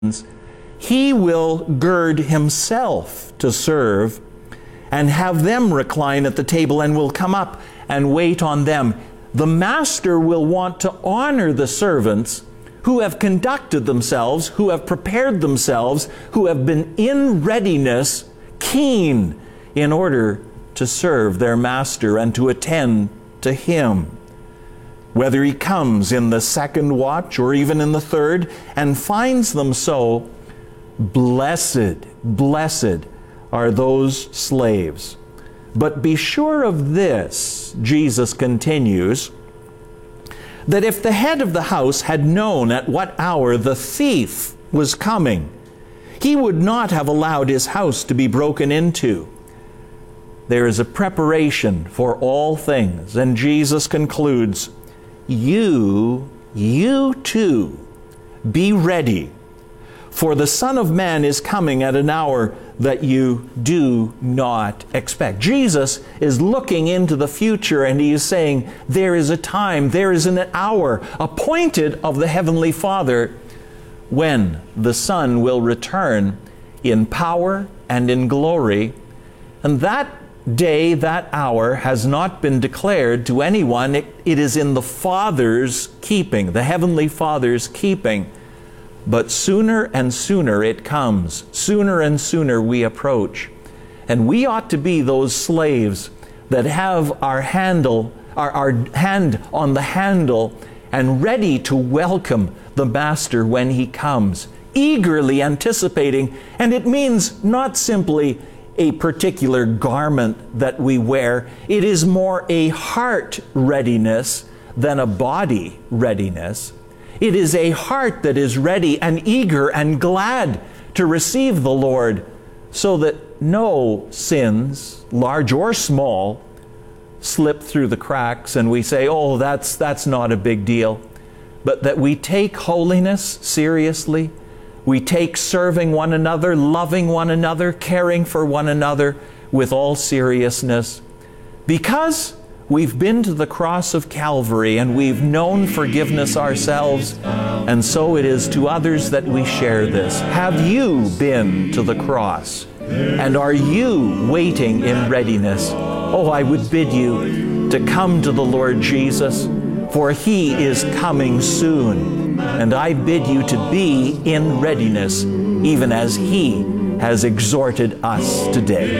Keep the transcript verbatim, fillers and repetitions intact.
he will gird himself to serve and have them recline at the table and will come up and wait on them. The master will want to honor the servants who have conducted themselves, who have prepared themselves, who have been in readiness, keen in order to serve their master and to attend to him. Whether he comes in the second watch or even in the third and finds them so, blessed, blessed are those slaves. But be sure of this, Jesus continues, that if the head of the house had known at what hour the thief was coming, he would not have allowed his house to be broken into. There is a preparation for all things, and Jesus concludes, You, you too, be ready, for the Son of Man is coming at an hour that you do not expect. Jesus is looking into the future and he is saying, there is a time, there is an hour appointed of the Heavenly Father when the Son will return in power and in glory. And that day, that hour has not been declared to anyone. It, it is in the Father's keeping, the Heavenly Father's keeping. But sooner and sooner it comes. Sooner and sooner we approach. And we ought to be those slaves that have our handle, our, our hand on the handle and ready to welcome the Master when he comes, eagerly anticipating. And it means not simply a particular garment that we wear. It is more a heart readiness than a body readiness. It is a heart that is ready and eager and glad to receive the Lord, so that no sins, large or small, slip through the cracks and we say, oh, that's, that's not a big deal. But that we take holiness seriously. We take serving one another, loving one another, caring for one another with all seriousness. Because we've been to the cross of Calvary and we've known forgiveness ourselves, and so it is to others that we share this. Have you been to the cross? And are you waiting in readiness? Oh, I would bid you to come to the Lord Jesus, for he is coming soon. And I bid you to be in readiness, even as he has exhorted us today.